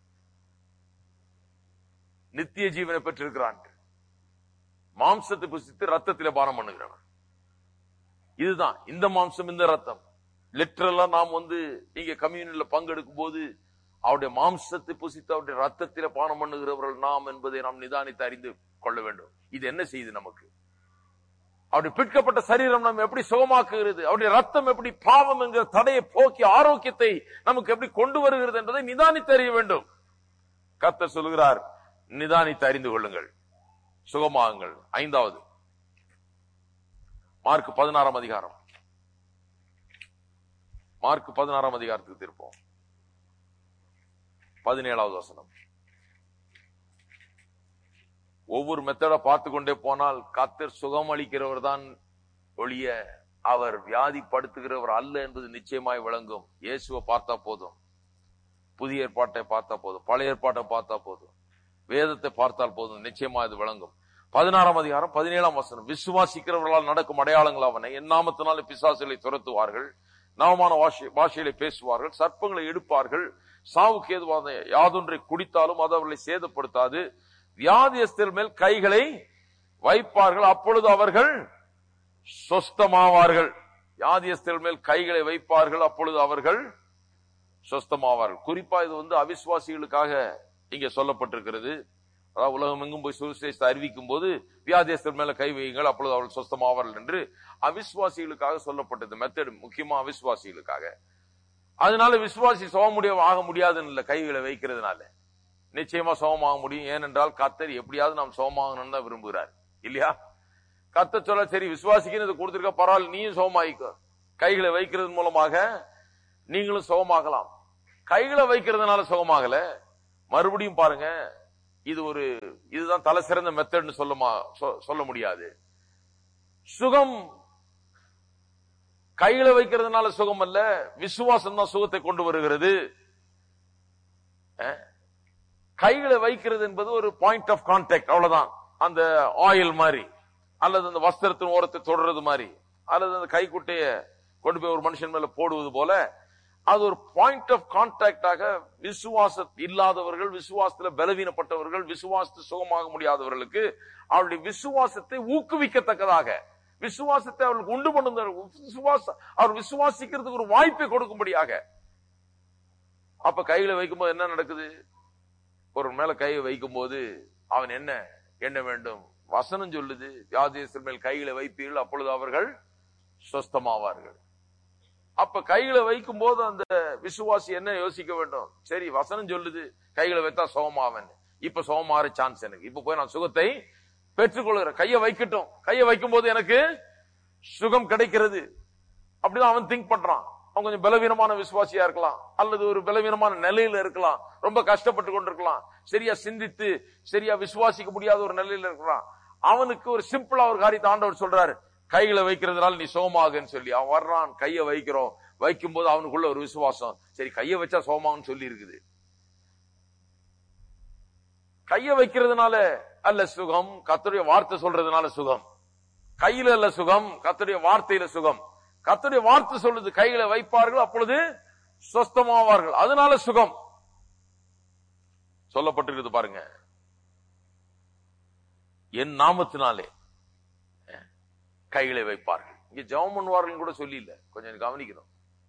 நித்திய ஜீவனை பெற்றிருக்கிறான். மாம்சத்தை புசித்து ரத்தத்திலே பானம் பண்ணுகிறவன். இதுதான் இந்த மாம்சம், இந்த ரத்தம். லிட்டரலா நாம் இங்க கம்யூனில பங்கெடுக்கும் போது அவருடைய மாம்சத்தை புசித்து அவருடைய ரத்தத்திலே பானம் பண்ணுகிறவர்கள் நாம் என்பதை நாம் நிதானித்து அறிந்து கொள்ள வேண்டும். இது என்ன செய்யுது நமக்கு? அவருடைய பிற்கப்பட்ட சரீரம் நம்ம எப்படி சுகமாக்குகிறது, அவருடைய ரத்தம் எப்படி பாவம் என்கிற தடையை போக்கி ஆரோக்கியத்தை நமக்கு எப்படி கொண்டு வருகிறது என்பதை நிதானித்து அறிய வேண்டும். கர்த்தர் சொல்கிறார், நிதானித்து அறிந்து கொள்ளுங்கள், சுகமாகுங்கள். 5வது மார்க் 16ஆம் அதிகாரம். மார்க் 16ஆம் அதிகாரத்துக்கு திருப்போம். 17வது வசனம். ஒவ்வொரு மெத்தட பார்த்து கொண்டே போனால் கர்த்தர் சுகம் அளிக்கிறவர் தான் ஒழிய அவர் வியாதிப்படுத்துகிறவர் அல்ல என்பது நிச்சயமாய் விளங்கும். இயேசுவை பார்த்தா போதும், புதிய ஏற்பாட்டை பார்த்தா போதும், பழைய ஏற்பாட்டை பார்த்தா போதும், வேதத்தை பார்த்தால் போதும், நிச்சயமா இது விளங்கும். 16ஆம் அதிகாரம் 17ஆம் வசனம். விசுவாசிக்கிறவர்களால் நடக்கும் அடையாளங்கள் அவனை, என் நாமத்தினாலே பிசாசுகளை துரத்துவார்கள், நவமான பாஷையிலே பேசுவார்கள், சர்ப்பங்களை எடுப்பார்கள், சாவுக்கு ஏதுவான யாதொன்றை குடித்தாலும் அது அவர்களை சேதப்படுத்தாது, வியாதியஸ்தர் மேல் கைகளை வைப்பார்கள், அப்பொழுது அவர்கள் சொஸ்தமாவார்கள். வியாதியஸ்தர் மேல் கைகளை வைப்பார்கள், அப்பொழுது அவர்கள் சொஸ்தமாவார்கள். குறிப்பா இது அவிசுவாசிகளுக்காக இங்க சொல்லப்பட்டிருக்கிறது. அதாவது உலகம் எங்கும் போய் சுவிசேஷத்தை அறிவிக்கும் போது வியாதியஸ்தர் மேல கை வையுங்கள், அப்பொழுது அவர்கள் சொஸ்தமாவார்கள் என்று அவிசுவாசிகளுக்காக சொல்லப்பட்டது. மெத்தட் முக்கியமா அவிசுவாசிகளுக்காக. அதனால விசுவாசி ஆக முடியாதுன்னு இல்ல, கைகளை வைக்கிறதுனால நிச்சயமா சுகமாக முடியும். ஏனென்றால் கர்த்தர் எப்படியாவது நாம் சுகமாகணும்னு தான் விரும்புகிறார் இல்லையா? கர்த்தர் சொல்ல, சரி விசுவாசிக்கு இதை கொடுத்திருக்க, பரவாயில்ல, நீயும் சுகமாயிக்கோ. கைகளை வைக்கிறது மூலமாக நீங்களும் சுகமாகலாம். கைகளை வைக்கிறதுனால சுகமாகல. மறுபடியும் பாருங்க, இதுதான் தலை சிறந்த மெத்தட்னு சொல்ல முடியாது. சுகம் கைகளை வைக்கிறதுனால சுகம் அல்ல, விசுவாசம் தான் சுகத்தை கொண்டு வருகிறது. கைகளை வைக்கிறது என்பது ஒரு பாயிண்ட் ஆஃப் கான்டாக்ட், அவ்வளவுதான். அந்த ஆயில் மாதிரி, அல்லது அந்த வஸ்திரத்தின் ஓரத்தை தொடர்றது மாதிரி, அல்லது அந்த கைக்குட்டைய கொண்டு போய் ஒரு மனுஷன் மேல போடுவது போல, அது ஒரு பாயிண்ட் ஆஃப் கான்டாக்டாக விசுவாச இல்லாதவர்கள், விசுவாசத்துல பலவீனப்பட்டவர்கள், விசுவாசத்தை சுகமாக முடியாதவர்களுக்கு அவருடைய விசுவாசத்தை ஊக்குவிக்கத்தக்கதாக, விசுவாசத்தை அவர்களுக்கு உண்டு பண்ணும், அவர் விசுவாசிக்கிறதுக்கு ஒரு வாய்ப்பை கொடுக்கும்படியாக. அப்ப கையில வைக்கும்போது என்ன நடக்குது? ஒரு மேல கையை வைக்கும் போது அவன் என்ன வேண்டும்? வசனம் சொல்லுது, வியாதியஸ்தர் மேல் கைகளை வைப்பீர்கள், அப்பொழுது அவர்கள் சொஸ்தமாவார்கள். அப்ப கைகளை வைக்கும் போது அந்த விசுவாசி என்ன யோசிக்க வேண்டும்? சரி, வசனம் சொல்லுது கைகளை வைத்தா சுகமாவன், இப்ப சுகமாற சான்ஸ் எனக்கு, இப்ப போய் நான் சுகத்தை பெற்றுக்கொள்கிறேன், கையை வைக்கட்டும், கையை வைக்கும் போது எனக்கு சுகம் கிடைக்கிறது. அப்படிதான் அவன் திங்க் பண்றான். அவன் கொஞ்சம் பலவீனமான விசுவாசியா இருக்கலாம், அல்லது ஒரு பலவீனமான நிலையில இருக்கலாம், ரொம்ப கஷ்டப்பட்டு கொண்டிருக்கலாம், சரியா சிந்தித்து சரியா விசுவாசிக்க முடியாத ஒரு நிலையில இருக்கலாம். அவனுக்கு ஒரு சிம்பிளா ஒரு காரியத்தை ஆண்டவர் சொல்றாரு, கைகளை வைக்கிறதுனால நீ சோமாகுன்னு சொல்லி. அவன் வர்றான், கையை வைக்கிறோம், வைக்கும் போது அவனுக்குள்ள ஒரு விசுவாசம், சரி கையை வச்சா சோமாகுன்னு சொல்லி இருக்குது. கையை வைக்கிறதுனால அல்ல சுகம், கர்த்தருடைய வார்த்தை சொல்றதுனால சுகம். கையில அல்ல சுகம், கர்த்தருடைய வார்த்தையில சுகம். கர்த்தருடைய வார்த்தை சொல்லுது கைகளை வைப்பார்கள் அப்பொழுது சொஸ்தமாவார்கள், அதனால சுகம் சொல்லப்பட்டிருக்குது. பாருங்க, என் நாமத்தினாலே கைகளை வைப்பார்கள். இங்க ஜெபம் பண்ணுவார்கள் கூட சொல்லி இல்ல, கொஞ்சம் கவனிக்கணும்.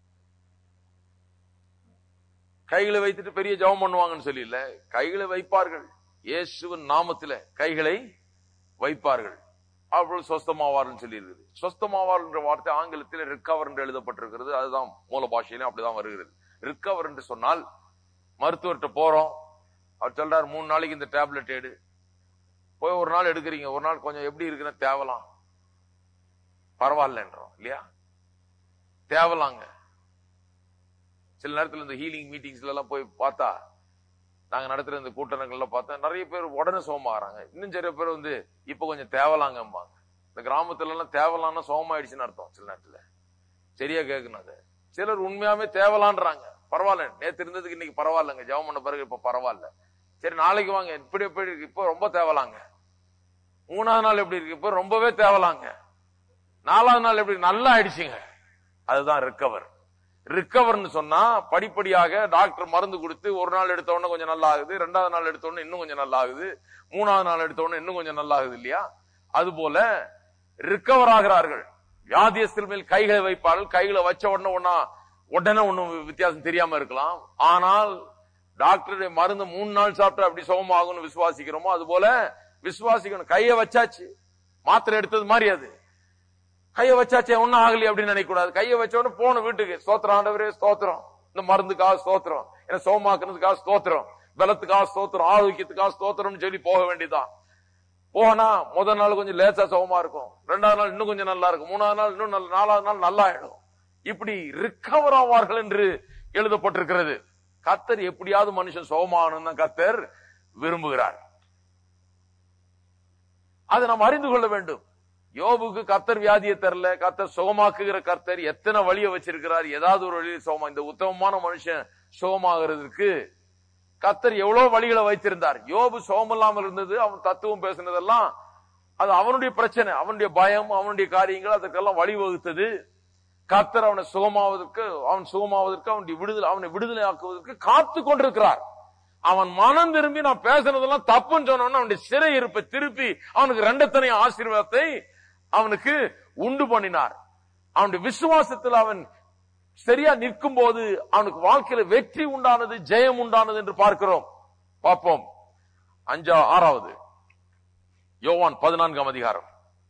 கைகளை வைத்துட்டு பெரிய ஜெபம் பண்ணுவாங்கன்னு சொல்லி இல்ல, கைகளை வைப்பார்கள், இயேசுவின் நாமத்தில கைகளை வைப்பார்கள், அப்பொழுது சொஸ்தமாவார்கள் சொல்லி இருக்குது. சொஸ்தமாவார் என்ற வார்த்தை ஆங்கிலத்தில் ரிக்கவர் என்று எழுதப்பட்டிருக்கிறது. அதுதான் மூல பாஷையிலும் அப்படிதான் வருகிறது. ரிக்கவர் என்று சொன்னால், மருத்துவர்கிட்ட போறோம், அவர் சொல்றாரு 3 நாளைக்கு இந்த டேப்லெட் எடு, போய் ஒரு நாள் எடுக்கிறீங்க, ஒரு நாள் கொஞ்சம் எப்படி இருக்குன்னு தேவலாம், பரவாயில்லன்றோம் இல்லையா, தேவலாங்க. சில நேரத்தில் இந்த ஹீலிங் மீட்டிங்ஸ்ல எல்லாம் போய் பார்த்தா, நாங்க நடத்துற இந்த கூட்டங்கள்ல பார்த்தா நிறைய பேர் உடனே சோமாகறாங்க. இன்னும் சில பேர் இப்ப கொஞ்சம் தேவலாங்கம்பாங்க. இந்த கிராமத்துல எல்லாம் தேவலான்னா சோமாயிடுச்சுன்னு அர்த்தம். சில நேரத்துல சரியா கேட்கணும். அது சிலர் உண்மையாவே தேவலான்றாங்க. பரவாயில்ல, நேத்து இருந்ததுக்கு இன்னைக்கு பரவாயில்லங்க, ஜெபம் பண்ண பிறகு இப்ப பரவாயில்ல, சரி நாளைக்கு வாங்க, இப்படி எப்படி இருக்கு, இப்ப ரொம்ப தேவலாங்க. 3ஆவது நாள் எப்படி இருக்கு, இப்ப ரொம்பவே தேவலாங்க. 4ஆவது நாள் எப்படி, நல்லா ஆயிடுச்சுங்க. அதுதான் ரிக்கவர். ரிக்கவர்னு சொன்னா படிப்படியாக டாக்டர் மருந்து கொடுத்து ஒரு நாள் எடுத்த உடனே கொஞ்சம் நல்லா ஆகுது, 2ஆவது நாள் எடுத்த உடனே இன்னும் கொஞ்சம் நல்லா ஆகுது, 3ஆவது நாள் எடுத்த உடனே இன்னும் கொஞ்சம் நல்லா ஆகுது இல்லையா. அது போல ரிக்கவர் ஆகிறார்கள். வியாதியஸ்தர் மேல் கைகளை வைப்பார்கள், கைகளை வச்ச உடனே ஒன்னும் வித்தியாசம் தெரியாம இருக்கலாம். ஆனால் டாக்டருடைய மருந்து 3 நாள் சாப்பிட்டா அப்படி சுகமாகும்னு விசுவாசிக்கிறோமோ அது போல விசுவாசிக்கணும். கையை வச்சாச்சு, மாத்திரை எடுத்தது மாதிரி, அது கையை வச்சாச்சே ஒன்னும் ஆகலையே அப்படின்னு நினைக்க கூடாது. கையை வச்ச உடனே போன வீட்டுக்கு ஸ்தோத்திரம், ஆண்டவரே ஸ்தோத்திரம், இந்த மருந்துக்காக ஸ்தோத்திரம், என்ன சோமாக்குறதுக்காக ஸ்தோத்திரம், பலத்துக்காக ஸ்தோத்திரம், ஆரோக்கியத்துக்காக ஸ்தோத்திரம்னு சொல்லி போக வேண்டியதான். போனா முதல் நாள் கொஞ்சம் லேசா சுகமா இருக்கும், 2ஆவது நாள் இன்னும் கொஞ்சம் நல்லா இருக்கும், 3ஆவது நாள் இன்னும் 4ஆவது நாள் நல்லா ஆயிடும். இப்படி ரிக்கவர் ஆவார்கள் என்று எழுதப்பட்டிருக்கிறது. கர்த்தர் எப்படியாவது மனுஷன் சுகமாகணும் தான் கர்த்தர் விரும்புகிறார். அதை நாம் அறிந்து கொள்ள வேண்டும். யோபுக்கு கர்த்தர் வியாதியை தரல, கர்த்தர் சுகமாக்குகிற கர்த்தர் எத்தனை வழியை வச்சிருக்கிறார். ஏதாவது ஒரு வழியில் சுகமா, இந்த உத்தமமான மனுஷன் சுகமாகிறதுக்கு கர்த்தர் எவ்வளவு வழிகளை வைத்திருந்தார். யோபு சுகமில்லாமல் இருந்தது, அவன் தத்துவம் பேசினதெல்லாம் அது அவனுடைய பிரச்சனை, அவனுடைய பயம், அவனுடைய காரியங்கள், அதற்கெல்லாம் வழிவகுத்தது. கர்த்தர் அவனை சுகமாவதற்கு, அவனை விடுதலை ஆக்குவதற்கு காத்து கொண்டிருக்கிறார். அவன் மனம் திரும்பி நான் பேசுனதெல்லாம் தப்புன்னு சொன்னவன அவனுடைய சிறை இருப்பை திருப்பி அவனுக்கு 2 ஆசீர்வாதத்தை அவனுக்கு உண்டு பண்ணினார். அவனுடைய விசுவாசத்தில் அவன் சரியா நிற்கும் போது அவனுக்கு வாழ்க்கையில வெற்றி உண்டானது, ஜெயம் உண்டானது என்று பார்க்கிறோம். பார்ப்போம். 6வது யோவான் 14ஆம் அதிகாரம்.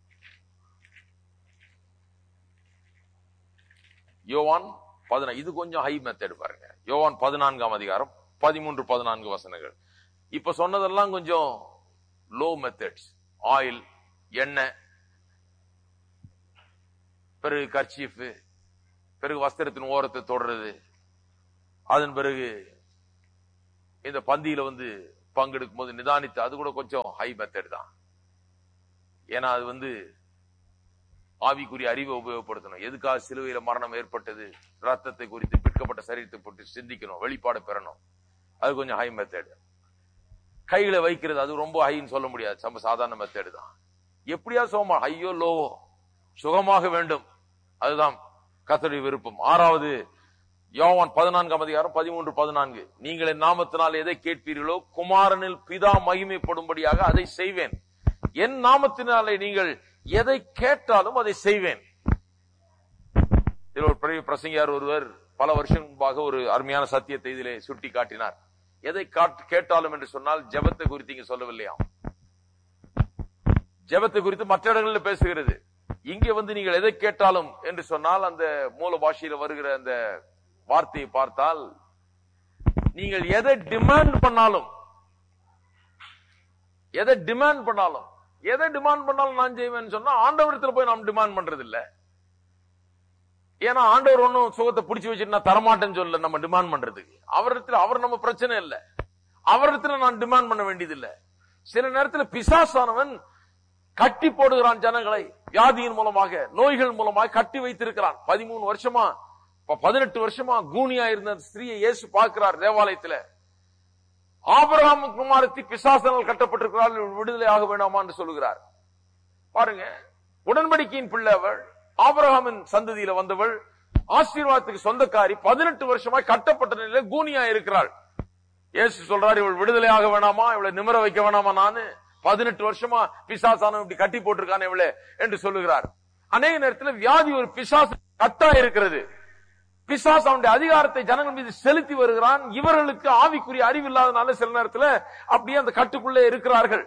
யோவான் 14, இது கொஞ்சம் ஹை மெத்தட் பாருங்க. யோவான் 14ஆம் அதிகாரம் 13-14 வசனங்கள். இப்ப சொன்னதெல்லாம் கொஞ்சம் லோ மெத்தட்ஸ். ஆயில், எண்ணெய், பிறகு கர்ச்சீஃப், பிறகு வஸ்திரத்தின் ஓரத்தை தொடர்றது, அதன் பிறகு இந்த பந்தியில பங்கெடுக்கும் போது நிதானித்து, அது கூட கொஞ்சம் ஹை மெத்தட் தான். ஏன்னா அது ஆவிக்குரிய அறிவை உபயோகப்படுத்தணும். எதுக்காக சிலுவையில மரணம் ஏற்பட்டது, ரத்தத்தை குறித்து, பிற்கப்பட்ட சரீரத்தை போட்டு சிந்திக்கணும், வெளிப்பாடு பெறணும். அது கொஞ்சம் ஹை மெத்தட். கைகளை வைக்கிறது அது ரொம்ப ஹைன்னு சொல்ல முடியாது, நம்ம சாதாரண மெத்தட் தான். எப்படியா சுகமா, ஐயோ லோவோ, சுகமாக வேண்டும், அதுதான் கர்த்தருடைய விருப்பம். 6வது யோவான் 14:13-14, நீங்கள் என் நாமத்தினால் எதை கேட்பீர்களோ குமாரனில் பிதா மகிமைப்படும்படியாக அதை செய்வேன். என் நாமத்தினாலே நீங்கள் எதை கேட்டாலும் அதை செய்வேன். இதில் ஒரு பெரிய பிரசங்கியார் ஒருவர் பல வருஷம் முன்பாக ஒரு அருமையான சத்தியத்தை இதிலே சுட்டி காட்டினார். எதை கேட்டாலும் என்று சொன்னால் ஜெபத்தை குறித்து இங்க சொல்லவில்லையா? ஜெபத்தை குறித்து மற்ற இடங்களில் பேசுகிறது. இங்கே நீங்கள் எதை கேட்டாலும் என்று சொன்னால் அந்த மூல பாஷையில் வருகிற அந்த வார்த்தையை பார்த்தால், நீங்கள் எதை டிமாண்ட் பண்ணாலும், எதை டிமாண்ட் பண்ணாலும் நான் செய்வேன் சொன்னா ஆண்டவரத்தில் போய் நாம் டிமாண்ட் பண்றது இல்ல. ஏன்னா ஆண்டவர் ஒன்னும் சுகத்தை பிடிச்சு வச்சுட்டு நான் தரமாட்டேன்னு சொல்ல நம்ம டிமாண்ட் பண்றதுக்கு. அவர் நம்ம பிரச்சனை இல்ல, அவரிடத்துல நான் டிமாண்ட் பண்ண வேண்டியது இல்ல. சில நேரத்தில் பிசாசானவன் கட்டி போடுகிறான் ஜனங்களை, வியாதியின் மூலமாக, நோய்கள் மூலமாக கட்டி வைத்திருக்கிறான். 13 வருஷமா 18 வருஷமா கூனியா இருந்த ஸ்திரீயை இயேசு பார்க்கிறார் தேவாலயத்தில். ஆபிரகாம் குமாரத்தி பிசாசனால் கட்டப்பட்டிருக்கிறார், விடுதலை ஆக வேண்டாமா என்று சொல்லுகிறார். பாருங்க, உடன்படிக்கையின் பிள்ளை அவள், ஆபிரகாமின் சந்ததியில வந்தவள், ஆசீர்வாதத்துக்கு சொந்தக்காரி, 18 வருஷமாய் கட்டப்பட்ட நிலையில கூனியா இருக்கிறாள். இயேசு சொல்றார், இவள் விடுதலை ஆக வேணாமா, இவளை நிமிர வைக்க வேணாமா, நானு 18 வருஷமா பிசாசான இப்படி கட்டி போட்டிருக்கானே இவளே என்று சொல்லுகிறார். அநேக நேரத்தில் வியாதி ஒரு பிசாசு கட்டா இருக்கிறது. பிசாசு அவனுடைய அதிகாரத்தை ஜனங்கள் மீது செலுத்தி வருகிறான். இவர்களுக்கு ஆவிக்குரிய அறிவு இல்லாதனால சில நேரத்தில் அப்படியே அந்த கட்டுக்குள்ளே இருக்கிறார்கள்,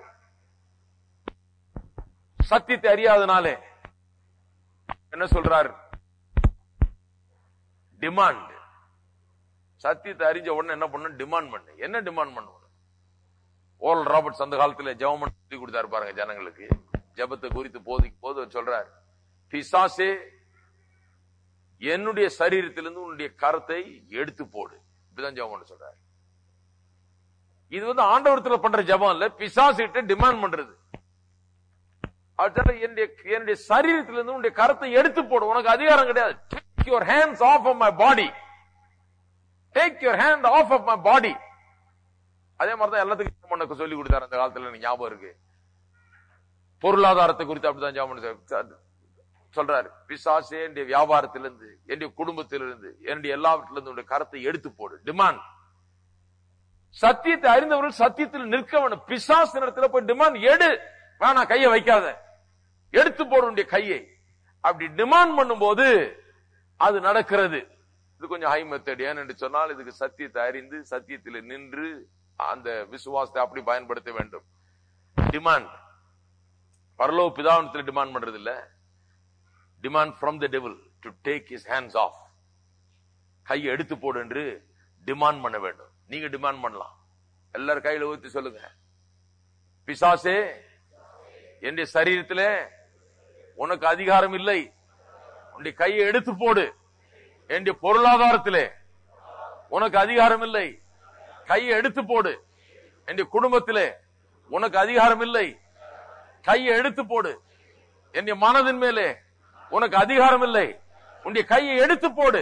சத்தியத்தை அறியாதனாலே. என்ன சொல்றார்? டிமாண்ட். சத்தியத்தை அறிஞ்ச உடனே என்ன பண்ண? டிமாண்ட் பண்ணு. என்ன டிமாண்ட் பண்ணுவோம்? ஓரல் ராபர்ட்ஸ் அந்த காலத்துல ஜெபம் சொல்லி கொடுத்தாரு பாருங்க ஜனங்களுக்கு. ஜெபத்தை குறித்து போது சொல்றார், பிசாசே என்னுடைய சரீரத்திலிருந்து உன்னுடைய கரத்தை எடுத்து போடு. இப்படிதான் ஜெபம் பண்ண சொல்றாரு. இது ஆண்டவரத்துல பண்ற ஜெபம் இல்ல, பிசாசிட்ட டிமாண்ட் பண்றது. என்னுடைய சரீரத்திலிருந்து உன்னுடைய கரத்தை எடுத்து போடு, உனக்கு அதிகாரம் கிடையாது. Take your hands off of my body. Take your hand off of my body. அதே மாதிரிதான் எல்லாத்துக்கும் சொல்லி கொடுத்தாரு அந்த காலத்துல, எனக்கு ஞாபகம் இருக்கு. பொருளாதாரத்தை குறித்து அப்படிதான் ஜெபம் சொல்றாரு. பிசாசே என்னுடைய வியாபாரத்திலிருந்து, என்னுடைய குடும்பத்திலிருந்து, என்னுடைய எல்லாவற்றிலிருந்து உன்னுடைய கரத்தை எடுத்து போடு. டிமாண்ட். சத்தியத்தை அறிந்தவர்கள் சத்தியத்தில் நிற்க வேண்டும். பிசாசு இடத்துல போய் டிமாண்ட் எடு, வேணா கையை வைக்காத, எடுத்து போடு உன்னுடைய கையை. அப்படி டிமாண்ட் பண்ணும் போது அது நடக்கிறது. இது கொஞ்சம் ஹை மெத்தட். ஏன்னு சொன்னால் இதுக்கு சத்தியத்தை அறிந்து சத்தியத்தில் நின்று அந்த விசுவாசத்தை அப்படி பயன்படுத்த வேண்டும். டிமாண்ட் பரலோக பிதாவினத்தில் டிமாண்ட் பண்றது இல்ல, demand from the devil to take his hands of. கையை எடுத்து போடு என்று டிமாண்ட் பண்ண வேண்டும். நீங்க டிமாண்ட் பண்ணலாம். எல்லாரும் கையில ஊத்தி சொல்லுங்க, பிசாசே என்னுடைய சரீரத்திலே உனக்கு அதிகாரம் இல்லை, உன்னுடைய கையை எடுத்து போடு. என்னுடைய பொருளாதாரத்திலே உனக்கு அதிகாரம் இல்லை, கையை எடுத்து போடு. என்னுடைய குடும்பத்திலே உனக்கு அதிகாரம் இல்லை, கையை எடுத்து போடு. என்னுடைய மனதின் மேலே உனக்கு அதிகாரம் இல்லை, உன்னுடைய கையை எடுத்து போடு.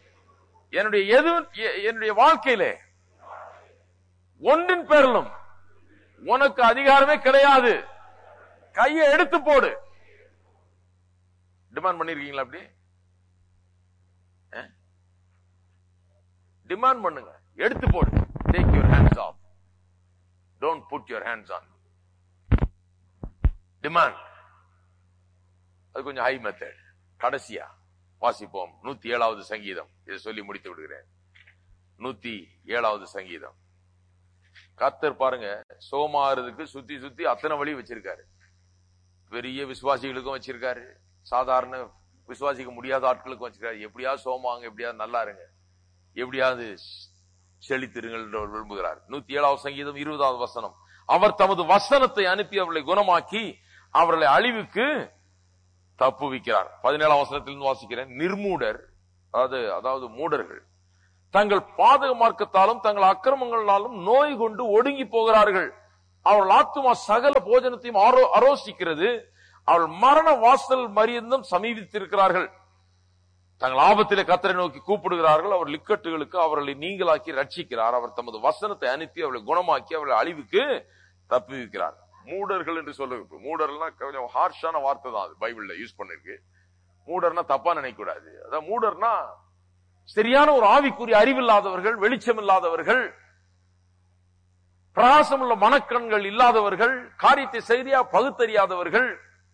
என்னுடைய வாழ்க்கையிலே ஒன்றின் பேரிலும் உனக்கு அதிகாரமே கிடையாது, கையை எடுத்து போடு. டிமாண்ட் பண்ணிருக்கீங்களா? அப்படி டிமாண்ட் பண்ணுங்க, எடுத்து போடு. Take your hands off. Don't put your hands on. Demand. அது கொஞ்சம் ஹை மெத்தட். கடைசியா வாசிப்போம் 107வது சங்கீதம். இதை சொல்லி முடித்து விடுகிறேன். 107வது சங்கீதம். கர்த்தர் பாருங்க, சோமாறதுக்கு சுத்தி சுத்தி அத்தனை வழி வச்சிருக்காரு. பெரிய விசுவாசிகளுக்கும் வச்சிருக்காரு, சாதாரண விசுவாசிக்க முடியாத ஆட்களுக்கும் வச்சிருக்காரு. எப்படியாவது சோமாங்க, எப்படியாவது நல்லா இருங்க, எப்படியாவது செழித்திருங்கள் என்று விரும்புகிறார். 107வது சங்கீதம் 20வது வசனம். அவர் தமது வசனத்தை அனுப்பி அவர்களை குணமாக்கி அவர்களை அழிவுக்கு தப்புவிக்கிறார். 17வது வசனத்திலிருந்து வாசிக்கிறேன். நிர்மூடர், அதாவது மூடர்கள் தங்கள் பாதக மார்க்கத்தாலும் தங்கள் அக்கிரமங்களாலும் நோய் கொண்டு ஒடுங்கி போகிறார்கள். அவர்கள் ஆத்துமா சகல போஜனத்தையும் அரோசிக்கிறது. அவள் மரண வாசல் மரியந்தம் சமீபித்திருக்கிறார்கள். தங்கள் ஆபத்திலே கர்த்தரை நோக்கி கூப்பிடுகிறார்கள். அவர் இக்கட்டுகளுக்கு அவர்களை நீங்களாக்கி ரட்சிக்கிறார். அவர் தமது வசனத்தை அனுப்பி அவர்களை குணமாக்கி அவர்களை அழிவுக்கு தப்புவிக்கிறார். மூடர்கள் என்று சொல்லுங்க. மூடர்னா கொஞ்சம் ஹார்ஷான வார்த்தை தான், அது பைபிள்ல யூஸ் பண்ணிருக்கு. மூடர்னா தப்பா நினைக்க கூடாது. அதான் மூடர்னா சரியான ஒரு ஆவிக்குரிய அறிவில்லாதவர்கள், வெளிச்சம் இல்லாதவர்கள், பிரகாசம் உள்ள மனக்கண்கள் இல்லாதவர்கள், காரியத்தை சரியா பகுத்தறியாதவர்கள்,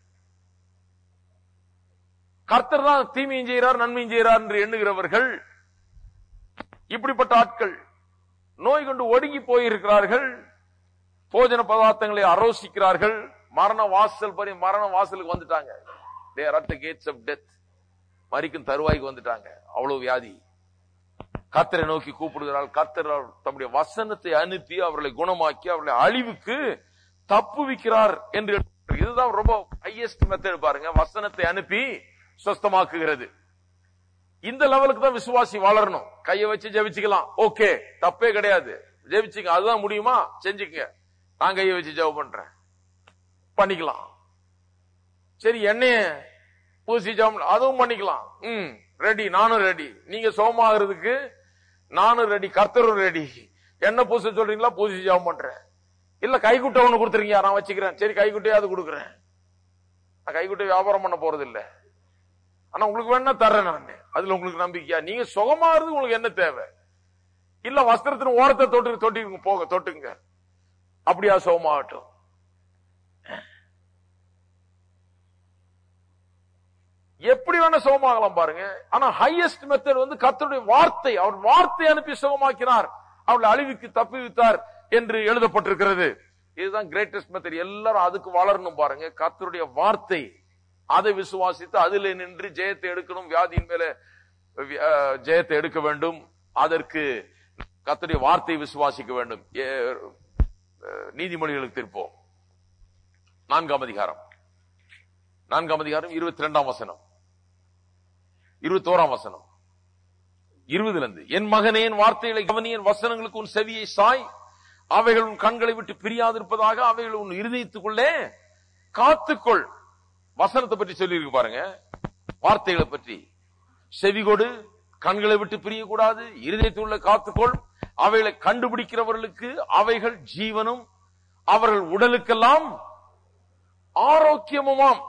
கர்த்தர் தான் தீமையும் செய்கிறார் நன்மையும் செய்கிறார் என்று எண்ணுகிறவர்கள், இப்படிப்பட்ட ஆட்கள் நோய் கொண்டு ஒடுங்கி போயிருக்கிறார்கள். போஜன பதார்த்தங்களை அரோசிக்கிறார்கள். மரண வாசலுக்கு வந்துட்டாங்க. They are at the gates of death. மரிக்கும் தருவாய்க்கு வந்துட்டாங்க. அவ்வளவு வியாதி. கர்த்தரை நோக்கி கூப்பிடுகிறாள். கர்த்தர் தம்முடைய வசனத்தை அனுப்பி அவர்களை குணமாக்கி அவர்களை அழிவுக்கு தப்புவிக்கிறார் என்று. இதுதான் ரொம்ப ஹையஸ்ட் மெத்தட் பாருங்க. வசனத்தை அனுப்பி சுஸ்தமாக்குகிறது. இந்த லெவலுக்கு தான் விசுவாசி வளரணும். கையை வச்சு ஜெபிச்சுக்கலாம், ஓகே, தப்பே கிடையாது, ஜெபிச்சுங்க. அதுதான் முடியுமா, செஞ்சுக்கங்க. நான் கையை வச்சு ஜெபம் பண்றேன், பண்ணிக்கலாம். சரி, எண்ணெய பூசி ஜெபம், அதுவும் பண்ணிக்கலாம். ரெடி, நானும் ரெடி. நீங்க சோமாகிறதுக்கு நானும் ரெடி, கர்த்தரும் ரெடி. என்ன பூச சொல்றீங்களா, பூசி ஜெபம் பண்றேன். இல்ல கைக்குட்டை ஒண்ணு கொடுத்துருங்க, நான் வச்சுக்கிறேன். சரி, கைக்குட்டையாவது கொடுக்குறேன். நான் கைக்குட்டை வியாபாரம் பண்ண போறது இல்ல, ஆனா உங்களுக்கு வேணா தர்றேன் நான். அதுல உங்களுக்கு நம்பிக்கையா? நீங்க சுகமாகிறது உங்களுக்கு என்ன தேவை? இல்ல வஸ்திரத்தின் ஓரத்தை தொட்டுங்க, அப்படியா சுகமாகட்டும். எப்படி வேணா சுகமாகலாம் பாருங்க. ஆனா ஹையஸ்ட் மெத்தட் வந்து கர்த்தருடைய வார்த்தை. அவர் வார்த்தை அனுப்பி சுகமாக்கினார், அவளை அழிவுக்கு தப்புவித்தார் என்று எழுதப்பட்டிருக்கிறது. இதுதான் கிரேட்டஸ்ட் மெத்தட். எல்லாரும் அதுக்கு வளரணும் பாருங்க. கர்த்தருடைய வார்த்தை, அதை விசுவாசித்து அதில் நின்று ஜெயத்தை எடுக்கணும். வியாதியின் மேல ஜெயத்தை எடுக்க வேண்டும். அதற்கு கர்த்தருடைய வார்த்தையை விசுவாசிக்க வேண்டும். நீதிமொழிகளுக்கு திருப்போம். 4ஆம் அதிகாரம் 22ஆம் வசனம், 21ஆம் வசனம், 20 என் மகனே, என் வார்த்தைகளை கவனி, என் வசனங்களுக்கு உன் செவியை சாய். அவைகள் உன் கண்களை விட்டு பிரியாதிருப்பதாக, அவைகள் உன் இருதயத்துக்குள்ளே காத்துக்கொள். வசனத்தை பற்றி சொல்லி இருக்கு பாருங்க. வார்த்தைகளை பற்றி செவிகொடு, கண்களை விட்டு பிரியக்கூடாது, இருதயத்துக்குள்ள காத்துக்கொள். அவைகளை கண்டுபிடிக்கிறவர்களுக்கு அவைகள் ஜீவனும் அவர்கள் உடலுக்கெல்லாம் ஆரோக்கியமுமாம்.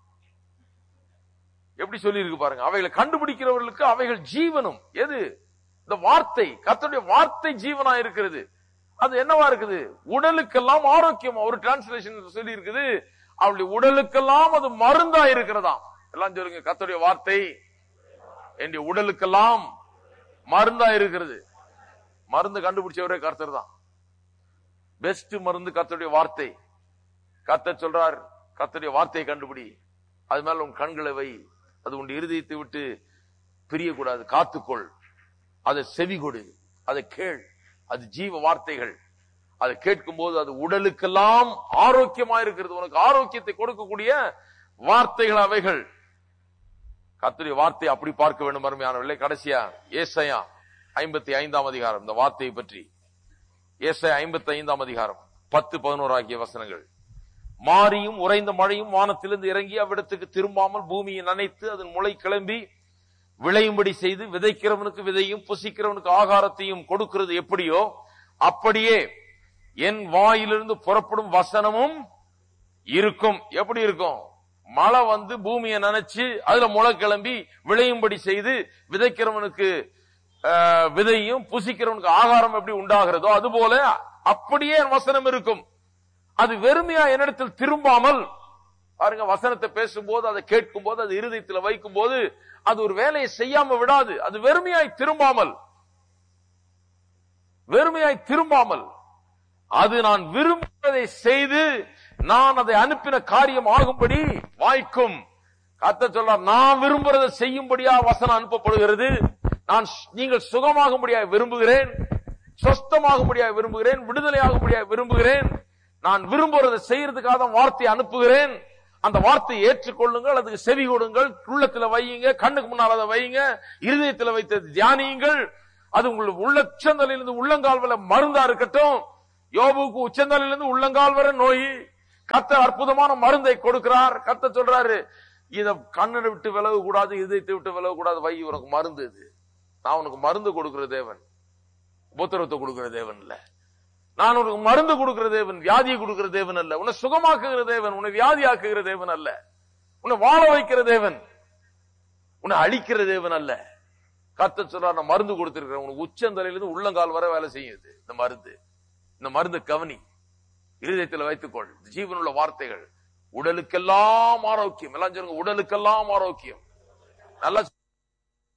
எப்படி சொல்லி இருக்கு பாருங்க. அவைகளை கண்டுபிடிக்கிறவர்களுக்கு அவைகள் ஜீவனும். எது? இந்த வார்த்தை. கர்த்தருடைய வார்த்தை ஜீவனா இருக்கிறது. அது என்னவா இருக்குது? உடலுக்கெல்லாம் ஆரோக்கியம். ஒரு டிரான்ஸ்லேஷன் சொல்லி இருக்குது, அவளுடைய உடலுக்கெல்லாம் அது மருந்தா இருக்கிறதா. எல்லாம் சொல்லுங்க, கர்த்தருடைய வார்த்தை என்னுடைய உடலுக்கெல்லாம் மருந்தா இருக்கிறது. மருந்து கண்டுபிடிச்சவரே கர்த்தர் தான். பெஸ்ட் மருந்து கர்த்தருடைய வார்த்தை. கர்த்தர் சொல்றார், கர்த்தருடைய வார்த்தையை கண்டுபிடி, அது மேல உன் கண்களை வை, அது உன் இருதயத்தை விட்டு பிரியக்கூடாது, காத்துக்கொள். அதை செவி கொடு, அதை கேள். அது ஜீவ வார்த்தைகள். அதை கேட்கும் போது அது உடலுக்கெல்லாம் ஆரோக்கியமா இருக்கிறது. உனக்கு ஆரோக்கியத்தை கொடுக்கக்கூடிய வார்த்தைகள் அவைகள். கர்த்தருடைய வார்த்தை அப்படி பார்க்க வேண்டும் அருமையானவர்களே. கடைசியா ஏசாயா 55ஆம் அதிகாரம், இந்த வார்த்தையை பற்றி. ஏசாயா 55ஆம் அதிகாரம் 10-11 ஆகிய வசனங்கள். மாரியும் உறைந்த மழையும் வானத்திலிருந்து இறங்கி அவ்விடத்துக்கு திரும்பாமல் பூமியை நனைத்து அதன் முளை கிளம்பி விளையும்படி செய்து, விதைக்கிறவனுக்கு விதையும் புசிக்கிறவனுக்கு ஆகாரத்தையும் கொடுக்கிறது எப்படியோ அப்படியே என் வாயிலிருந்து புறப்படும் வசனமும் இருக்கும். எப்படி இருக்கும்? மழை வந்து பூமியை நனைச்சு அதுல முளை கிளம்பி விளையும்படி செய்து, விதைக்கிறவனுக்கு விதையும் புசிக்கிறவனுக்கு ஆகாரம் எப்படி உண்டாகிறதோ அதுபோல அப்படியே என் வசனம் இருக்கும். அது வெறுமையா என்னிடத்தில் திரும்பாமல், பாருங்க, வசனத்தை பேசும்போது, அதை கேட்கும் போது, அது இருதயத்தில் வைக்கும் போது அது ஒரு வேலையை செய்யாம விடாது. அது வெறுமையாய் திரும்பாமல் அது நான் விரும்புவதை செய்து நான் அதை அனுப்பின காரியம் ஆகும்படி வாய்க்கும். கர்த்தர் சொல்றார், நான் விரும்புறதை செய்யும்படியா வசனம் அனுப்பப்படுகிறது. நீங்கள் சுகமாகும்படியாக விரும்புகிறேன், சொஸ்தமாகும்படியாக விரும்புகிறேன், விடுதலையாகும்படியாக விரும்புகிறேன். நான் விரும்புறதை செய்யறதுக்காக வார்த்தையை அனுப்புகிறேன். அந்த வார்த்தையை ஏற்றுக்கொள்ளுங்கள், அதுக்கு செவி கொடுங்கள், உள்ளத்துல வையுங்க, கண்ணுக்கு முன்னால் அதை வையுங்க, இருதயத்தில் வைத்து தியானியுங்கள். அது உங்களுக்கு உச்சந்தலையிலிருந்து உள்ளங்கால் வரை மருந்தா இருக்கட்டும். யோபுக்கு உச்சந்தலையிலிருந்து உள்ளங்கால் வரை நோய். கர்த்தர் அற்புதமான மருந்தை கொடுக்கிறார். கர்த்தர் சொல்றாரு, இத கண்ணனை விட்டு விலக கூடாது, இதயத்தை விட்டு விலக கூடாது, வை, உனக்கு மருந்து இது. நான் உனக்கு மருந்து கொடுக்கிற தேவன், உபத்திரவத்தை கொடுக்கிற தேவன் இல்ல. நான் உனக்கு மருந்து கொடுக்கிற தேவன், வியாதியை கொடுக்கிற தேவன் அல்ல. உன்னை சுகமாக்குகிற தேவன், உன்னை வியாதியாக்குகிற தேவன் அல்ல. உன்னை வாழ வைக்கிற தேவன், உன்னை அழிக்கிற தேவன் அல்ல. கர்த்தர் சொல்றார், நான் மருந்து கொடுத்திருக்கிறேன், உனக்கு உச்சந்தலையிலிருந்து உள்ளங்கால் வரை வேலை செய்யுது இந்த மருந்து. இந்த மருந்து கவனி, இருதயத்தில் வைத்துக்கொள். ஜீவனுள்ள வார்த்தைகள். உடலுக்கெல்லாம் ஆரோக்கியம். எல்லாம் சொல்லுங்க, உடலுக்கெல்லாம் ஆரோக்கியம். நல்லா